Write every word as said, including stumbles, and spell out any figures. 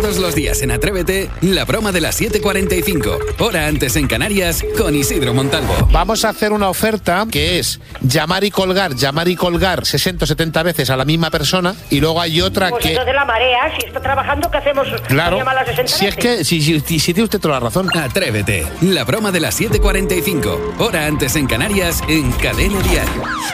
Todos los días en Atrévete, la broma de las siete cuarenta y cinco, hora antes en Canarias, con Isidro Montalvo. Vamos a hacer una oferta que es llamar y colgar, llamar y colgar sesenta o setenta veces a la misma persona, y luego hay otra pues que... entonces la marea, si está trabajando, ¿qué hacemos? Claro, Llamarla sesenta si es veces. que, si, si, si, si tiene usted toda la razón. Atrévete, la broma de las siete cuarenta y cinco, hora antes en Canarias, en Cadena Dial.